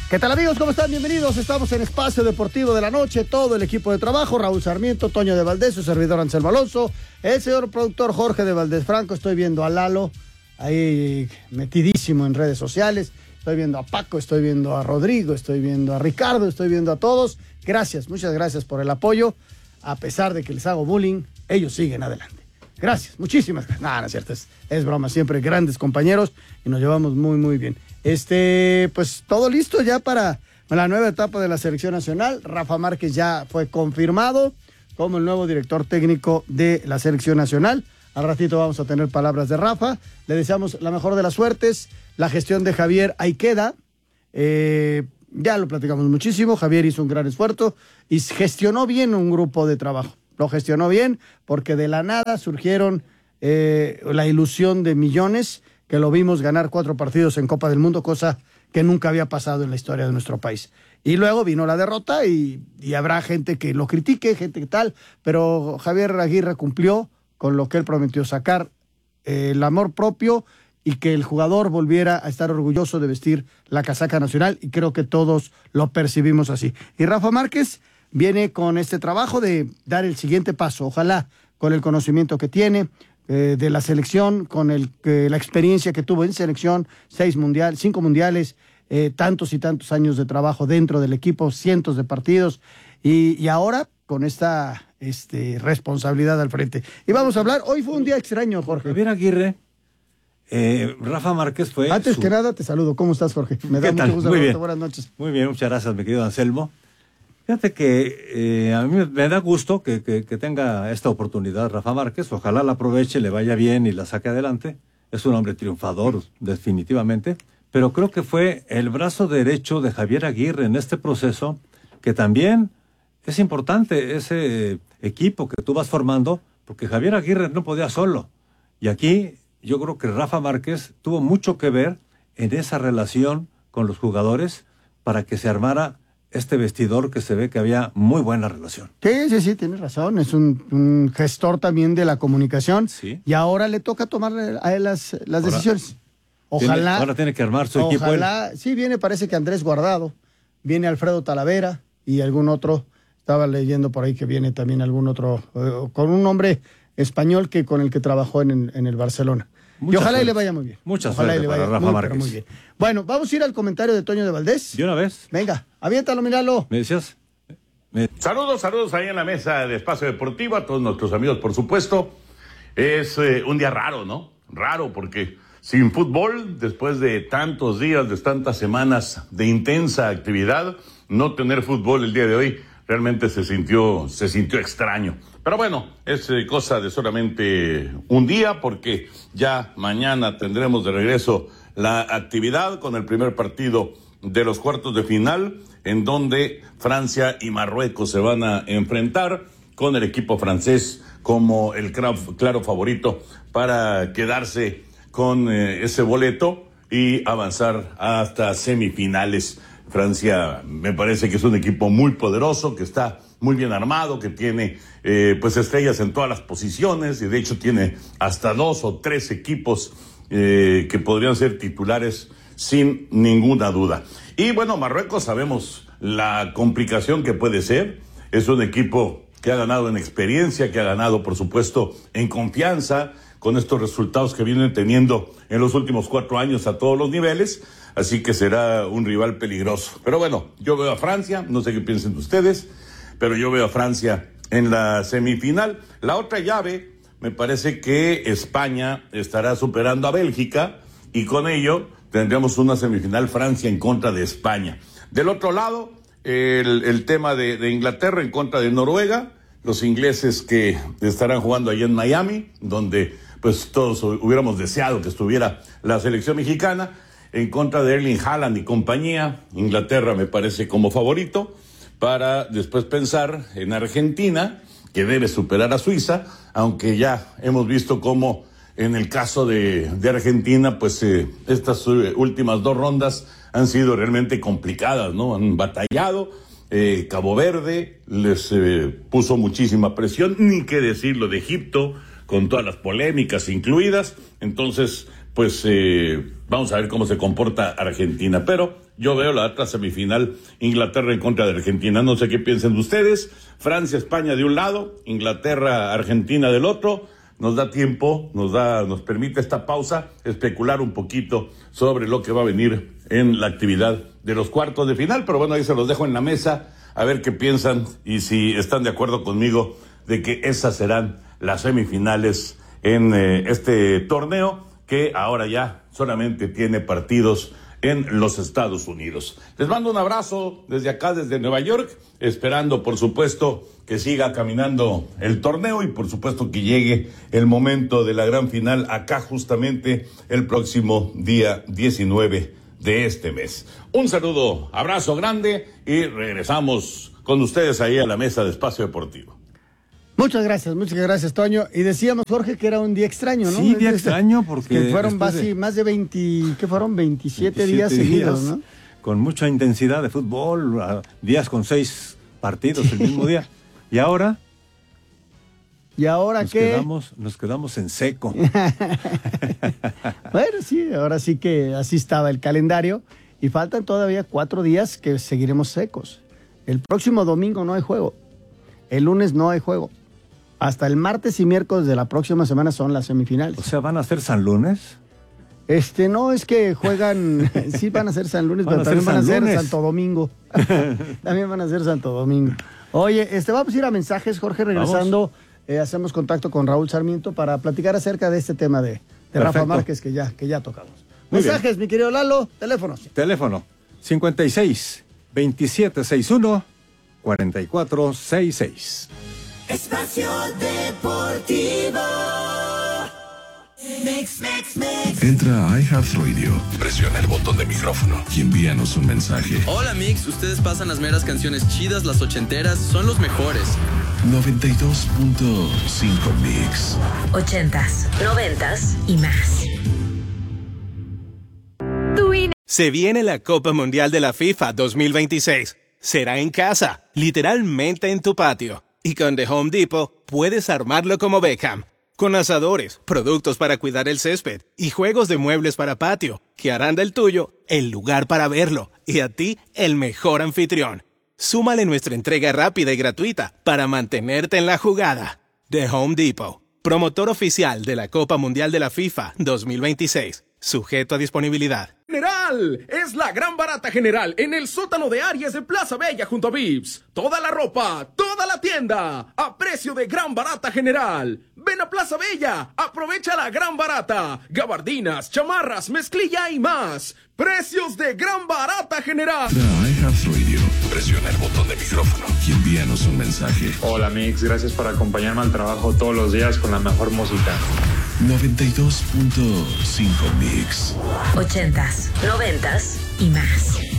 ¿Qué tal, amigos? ¿Cómo están? Bienvenidos. Estamos en Espacio Deportivo de la Noche. Todo el equipo de trabajo, Raúl Sarmiento, Toño de Valdés, su servidor Anselmo Alonso, el señor productor Jorge de Valdés Franco. Estoy viendo a Lalo ahí metidísimo en redes sociales. Estoy viendo a Paco, estoy viendo a Rodrigo, estoy viendo a Ricardo, estoy viendo a todos. Gracias, muchas gracias por el apoyo. A pesar de que les hago bullying, ellos siguen adelante. Gracias, muchísimas gracias. No es cierto, es broma, siempre grandes compañeros y nos llevamos muy, muy bien. Pues todo listo ya para la nueva etapa de la selección nacional. Rafa Márquez ya fue confirmado como el nuevo director técnico de la selección nacional. Al ratito vamos a tener palabras de Rafa. Le deseamos la mejor de las suertes. La gestión de Javier ahí queda. Ya lo platicamos muchísimo. Javier hizo un gran esfuerzo y gestionó bien un grupo de trabajo. Lo gestionó bien porque de la nada surgieron la ilusión de millones, que lo vimos ganar 4 partidos en Copa del Mundo, cosa que nunca había pasado en la historia de nuestro país. Y luego vino la derrota y habrá gente que lo critique, gente que tal, pero Javier Aguirre cumplió con lo que él prometió, sacar el amor propio y que el jugador volviera a estar orgulloso de vestir la casaca nacional, y creo que todos lo percibimos así. Y Rafa Márquez viene con este trabajo de dar el siguiente paso, ojalá con el conocimiento que tiene de la selección, con la experiencia que tuvo en selección, 5 mundiales, tantos y tantos años de trabajo dentro del equipo, cientos de partidos, y ahora con esta responsabilidad al frente. Y vamos a hablar, hoy fue un día extraño, Jorge. Javier Aguirre, Rafa Márquez fue... Antes que nada, te saludo. ¿Cómo estás, Jorge? Me da mucho gusto verte. Buenas noches. Muy bien, muchas gracias, mi querido Anselmo. Fíjate que a mí me da gusto que tenga esta oportunidad Rafa Márquez. Ojalá la aproveche, le vaya bien y la saque adelante. Es un hombre triunfador, definitivamente. Pero creo que fue el brazo derecho de Javier Aguirre en este proceso, que también es importante ese equipo que tú vas formando, porque Javier Aguirre no podía solo. Y aquí yo creo que Rafa Márquez tuvo mucho que ver en esa relación con los jugadores para que se armara este vestidor, que se ve que había muy buena relación. Sí, tienes razón. Es un gestor también de la comunicación. Sí. Y ahora le toca tomar a él las decisiones. Ojalá. Ahora tiene que armar su equipo. Ojalá. Sí, parece que Andrés Guardado, viene Alfredo Talavera y algún otro. Estaba leyendo por ahí que viene también algún otro, con un nombre español con el que trabajó en el Barcelona. Y ojalá y le vaya muy bien. Muchas gracias para Rafa Márquez. Muy bien. Bueno, vamos a ir al comentario de Toño de Valdés. ¿De una vez? Venga, aviéntalo, míralo. ¿Me decías? Saludos ahí en la mesa de Espacio Deportivo, a todos nuestros amigos, por supuesto. Es un día raro, ¿no? Raro porque sin fútbol, después de tantos días, de tantas semanas de intensa actividad, no tener fútbol el día de hoy realmente se sintió extraño. Pero bueno, es cosa de solamente un día, porque ya mañana tendremos de regreso la actividad con el primer partido de los cuartos de final, en donde Francia y Marruecos se van a enfrentar, con el equipo francés como el claro favorito para quedarse con ese boleto y avanzar hasta semifinales. Francia me parece que es un equipo muy poderoso, que está muy bien armado, que tiene estrellas en todas las posiciones, y de hecho tiene hasta 2 o 3 equipos que podrían ser titulares sin ninguna duda. Y bueno, Marruecos, sabemos la complicación que puede ser. Es un equipo que ha ganado en experiencia, que ha ganado, por supuesto, en confianza, con estos resultados que vienen teniendo en los últimos 4 años a todos los niveles. Así que será un rival peligroso. Pero bueno, yo veo a Francia, no sé qué piensen ustedes, pero yo veo a Francia en la semifinal. La otra llave, me parece que España estará superando a Bélgica, y con ello tendremos una semifinal Francia en contra de España. Del otro lado, el tema de Inglaterra en contra de Noruega, los ingleses que estarán jugando allá en Miami, donde pues todos hubiéramos deseado que estuviera la selección mexicana, en contra de Erling Haaland y compañía. Inglaterra me parece como favorito, para después pensar en Argentina, que debe superar a Suiza, aunque ya hemos visto cómo en el caso de Argentina, pues estas últimas 2 rondas han sido realmente complicadas, ¿no? Han batallado. Cabo Verde les puso muchísima presión, ni qué decir lo de Egipto, con todas las polémicas incluidas. Entonces, pues Vamos a ver cómo se comporta Argentina. Pero yo veo la otra semifinal, Inglaterra en contra de Argentina. No sé qué piensen ustedes. Francia, España de un lado, Inglaterra, Argentina del otro. Nos da tiempo, nos permite esta pausa especular un poquito sobre lo que va a venir en la actividad de los cuartos de final. Pero bueno, ahí se los dejo en la mesa, a ver qué piensan y si están de acuerdo conmigo de que esas serán las semifinales en este torneo, que ahora ya solamente tiene partidos en los Estados Unidos. Les mando un abrazo desde acá, desde Nueva York, esperando, por supuesto, que siga caminando el torneo y, por supuesto, que llegue el momento de la gran final acá justamente el próximo día 19 de este mes. Un saludo, abrazo grande y regresamos con ustedes ahí a la mesa de Espacio Deportivo. Muchas gracias, Toño. Y decíamos, Jorge, que era un día extraño, ¿no? Sí, día extraño porque... Que fueron más de 27 días seguidos, ¿no? Con mucha intensidad de fútbol, días con 6 partidos el mismo día. ¿Y ahora? ¿Y ahora qué? Nos quedamos en seco. Bueno, sí, ahora sí que así estaba el calendario. Y faltan todavía 4 días que seguiremos secos. El próximo domingo no hay juego. El lunes no hay juego. Hasta el martes y miércoles de la próxima semana son las semifinales. O sea, ¿van a ser San Lunes? No, es que juegan, sí van a ser San Lunes, pero también van a ser Santo Domingo. También van a ser Santo Domingo. Oye, vamos a ir a mensajes, Jorge, regresando, hacemos contacto con Raúl Sarmiento para platicar acerca de este tema de Rafa Márquez que ya tocamos. Muy mensajes, bien. Mi querido Lalo, teléfonos. Teléfono, 56-2761-4466. Espacio Deportivo. Mix. Entra a iHeartRadio, presiona el botón de micrófono y envíanos un mensaje. Hola Mix, ustedes pasan las meras canciones chidas, las ochenteras, son los mejores. 92.5 Mix. 80s, 90s y más. Se viene la Copa Mundial de la FIFA 2026. Será en casa, literalmente en tu patio. Y con The Home Depot puedes armarlo como Beckham. Con asadores, productos para cuidar el césped y juegos de muebles para patio, que harán del tuyo el lugar para verlo y a ti el mejor anfitrión. Súmale nuestra entrega rápida y gratuita para mantenerte en la jugada. The Home Depot, promotor oficial de la Copa Mundial de la FIFA 2026. Sujeto a disponibilidad. General, es la gran barata General en el sótano de Aries de Plaza Bella junto a Vips. Toda la ropa, toda la tienda, a precio de gran barata General. Ven a Plaza Bella, aprovecha la gran barata. Gabardinas, chamarras, mezclilla y más. Precios de gran barata General. Entra a iHeartRadio, presiona el botón de micrófono y envíanos un mensaje. Hola Mix, gracias por acompañarme al trabajo todos los días con la mejor música. 92.5 Mix. 80s, 90s y más.